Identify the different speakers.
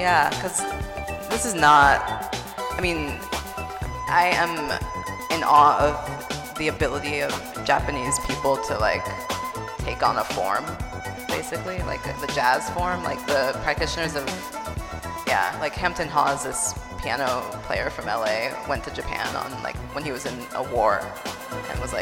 Speaker 1: Yeah, because this is not. I mean, I am in awe of the ability of Japanese people to like take on a form, basically, like the jazz form. Like the practitioners of, yeah, like Hampton Hawes, this piano player from LA, went to Japan on like when he was in a war, and was